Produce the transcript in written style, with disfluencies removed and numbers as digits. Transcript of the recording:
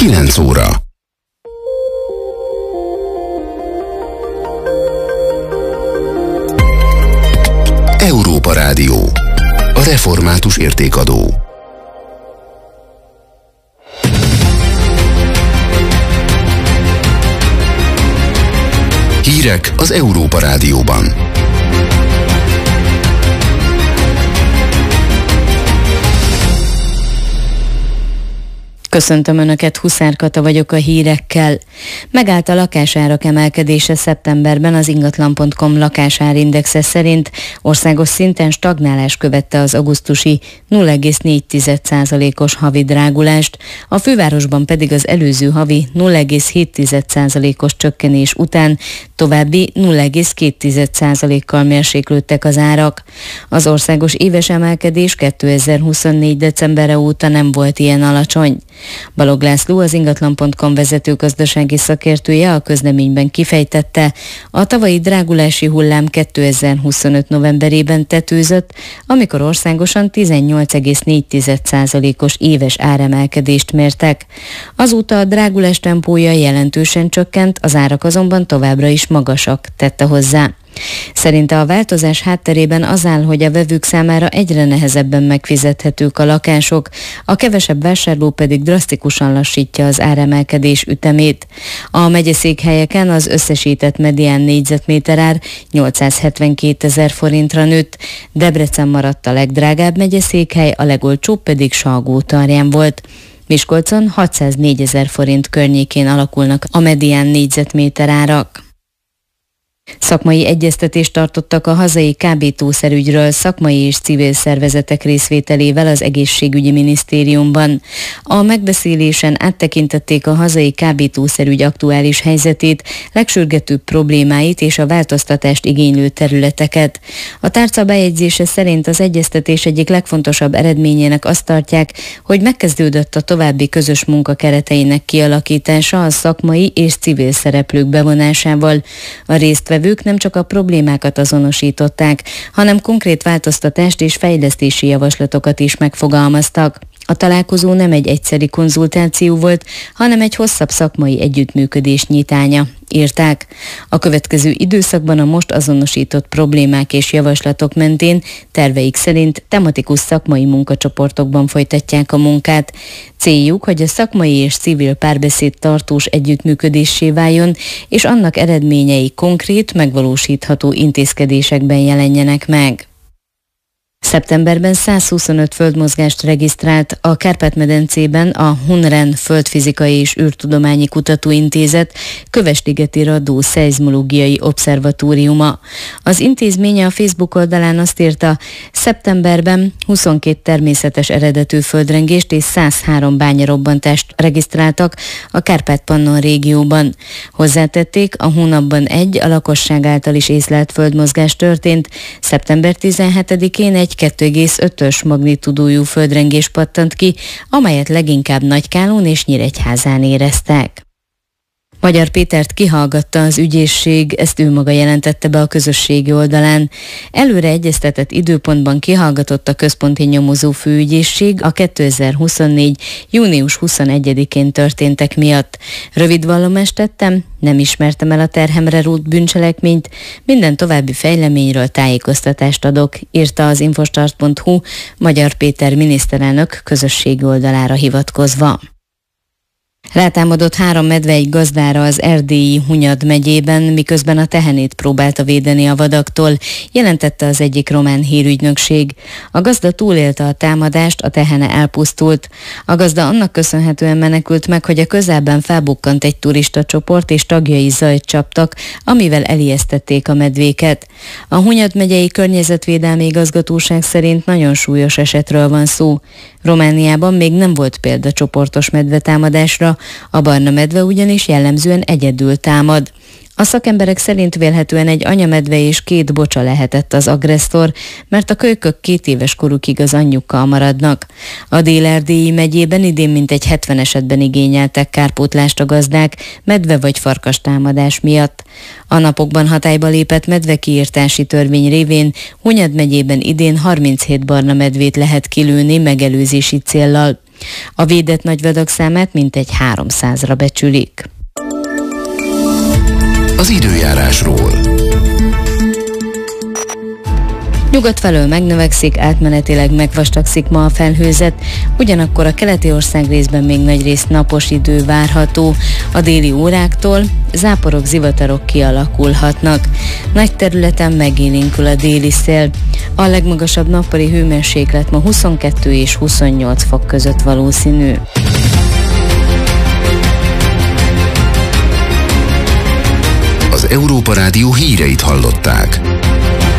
9 óra. Európa Rádió. A református értékadó. Hírek az Európa Rádióban. Köszöntöm Önöket, Huszár Kata vagyok a hírekkel. Megállt a lakásárak emelkedése szeptemberben. Az ingatlan.com lakásárindexe szerint országos szinten stagnálás követte az augusztusi 0,4%-os havi drágulást, a fővárosban pedig az előző havi 0,7%-os csökkenés után további 0,2%-kal mérséklődtek az árak. Az országos éves emelkedés 2024. decemberre óta nem volt ilyen alacsony. Balogh László, az ingatlan.com vezető gazdasági szakértője a közleményben kifejtette, a tavalyi drágulási hullám 2025. novemberében tetőzött, amikor országosan 18,4%-os éves áremelkedést mértek. Azóta a drágulás tempója jelentősen csökkent, az árak azonban továbbra is magasak, tette hozzá. Szerinte a változás hátterében az áll, hogy a vevők számára egyre nehezebben megfizethetők a lakások, a kevesebb vásárló pedig drasztikusan lassítja az áremelkedés ütemét. A megyeszékhelyeken az összesített medián négyzetméter ár 872 000 forintra nőtt, Debrecen maradt a legdrágább megyeszékhely, a legolcsóbb pedig Salgótarján volt. Miskolcon 604 000 forint környékén alakulnak a medián négyzetméter árak. Szakmai egyeztetést tartottak a hazai kábítószerügyről szakmai és civil szervezetek részvételével az Egészségügyi Minisztériumban. A megbeszélésen áttekintették a hazai kábítószerügy aktuális helyzetét, legsürgetőbb problémáit és a változtatást igénylő területeket. A tárca bejegyzése szerint az egyeztetés egyik legfontosabb eredményének azt tartják, hogy megkezdődött a további közös munka kereteinek kialakítása a szakmai és civil szereplők bevonásával. A résztvevők nem csak a problémákat azonosították, hanem konkrét változtatást és fejlesztési javaslatokat is megfogalmaztak. A találkozó nem egy egyszeri konzultáció volt, hanem egy hosszabb szakmai együttműködés nyitánya, írták. A következő időszakban a most azonosított problémák és javaslatok mentén terveik szerint tematikus szakmai munkacsoportokban folytatják a munkát. Céljuk, hogy a szakmai és civil párbeszéd tartós együttműködéssé váljon, és annak eredményei konkrét, megvalósítható intézkedésekben jelenjenek meg. Szeptemberben 125 földmozgást regisztrált a Kárpát-medencében a Hunren Földfizikai és űrtudományi kutatóintézet Kövesligeti Radó szeizmológiai obszervatóriuma. Az intézménye a Facebook oldalán azt írta, szeptemberben 22 természetes eredetű földrengést és 103 bányarobbantást regisztráltak a Kárpát-Pannon régióban. Hozzátették, a hónapban a lakosság által is észlelt földmozgás történt. Szeptember 17-én egy 2,5-ös magnitúdójú földrengés pattant ki, amelyet leginkább Nagykálón és Nyíregyházán éreztek. Magyar Pétert kihallgatta az ügyészség, ezt ő maga jelentette be a közösségi oldalán. Előre egyeztetett időpontban kihallgatott a központi nyomozó főügyészség a 2024. június 21-én történtek miatt. Rövid vallomást tettem, nem ismertem el a terhemre rótt bűncselekményt, minden további fejleményről tájékoztatást adok, írta az infostart.hu Magyar Péter miniszterelnök közösségi oldalára hivatkozva. Rátámadott 3 medve egy gazdára az erdélyi Hunyad megyében, miközben a tehenét próbálta védeni a vadaktól, jelentette az egyik román hírügynökség. A gazda túlélte a támadást, a tehene elpusztult. A gazda annak köszönhetően menekült meg, hogy a közelben felbukkant egy turista csoport és tagjai zajt csaptak, amivel elijesztették a medvéket. A Hunyad megyei környezetvédelmi igazgatóság szerint nagyon súlyos esetről van szó. Romániában még nem volt példa csoportos medvetámadásra, a barna medve ugyanis jellemzően egyedül támad. A szakemberek szerint vélhetően egy anyamedve és 2 bocsa lehetett az agresszor, mert a kölykök 2 éves korukig az anyjukkal maradnak. A Dél-Erdélyi megyében idén mintegy 70 esetben igényeltek kárpótlást a gazdák medve vagy farkas támadás miatt. A napokban hatályba lépett medvekiirtási törvény révén Hunyad megyében idén 37 barna medvét lehet kilőni megelőzési céllal. A védett nagyvadak számát mintegy 300-ra becsülik. Az időjárásról. Nyugat felől megnövekszik, átmenetileg megvastagszik ma a felhőzet, ugyanakkor a keleti ország részben még nagyrészt napos idő várható. A déli óráktól záporok, zivatarok kialakulhatnak. Nagy területen megélénkül a déli szél. A legmagasabb nappali hőmérséklet ma 22 és 28 fok között valószínű. Az Európa Rádió híreit hallották.